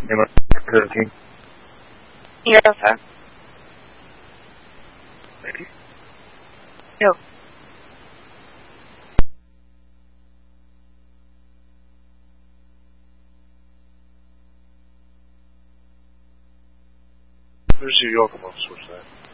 你们客厅。 有啥？有。 日需要怎么出声？